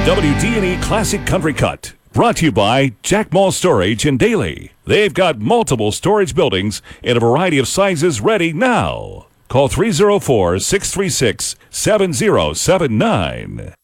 WD&E Classic Country Cut. Brought to you by Jack Mall Storage in Daly. They've got multiple storage buildings in a variety of sizes ready now. Call 304-636-7079.